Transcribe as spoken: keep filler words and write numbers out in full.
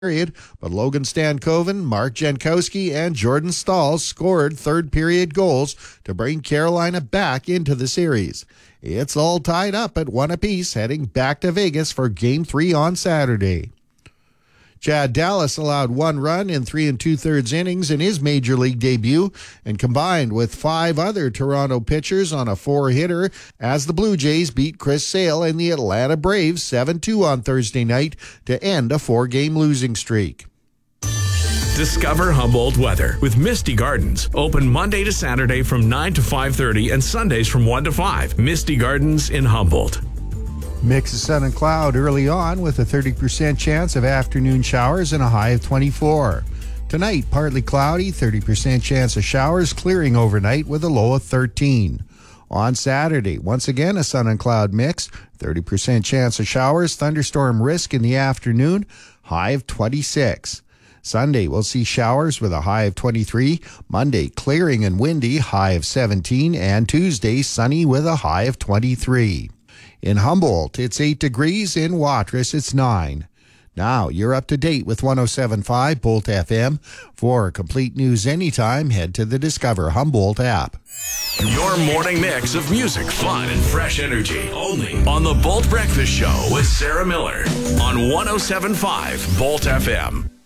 period, but Logan Stankoven, Mark Jankowski, and Jordan Stahl scored third-period goals to bring Carolina back into the series. It's all tied up at one apiece, heading back to Vegas for Game three on Saturday. Chad Dallas allowed one run in three and two-thirds innings in his Major League debut and combined with five other Toronto pitchers on a four-hitter as the Blue Jays beat Chris Sale and the Atlanta Braves seven two on Thursday night to end a four-game losing streak. Discover Humboldt weather with Misty Gardens. Open Monday to Saturday from nine to five thirty and Sundays from one to five. Misty Gardens in Humboldt. Mix of sun and cloud early on with a thirty percent chance of afternoon showers and a high of twenty-four. Tonight, partly cloudy, thirty percent chance of showers, clearing overnight with a low of thirteen. On Saturday, once again a sun and cloud mix, thirty percent chance of showers, thunderstorm risk in the afternoon, high of twenty-six. Sunday, we'll see showers with a high of twenty-three. Monday, clearing and windy, high of seventeen. And Tuesday, sunny with a high of twenty-three. In Humboldt, it's eight degrees. In Watrous, it's nine. Now, you're up to date with one oh seven point five Bolt F M. For complete news anytime, head to the Discover Humboldt app. Your morning mix of music, fun, and fresh energy. Only on the Bolt Breakfast Show with Sarah Miller on one oh seven point five Bolt F M.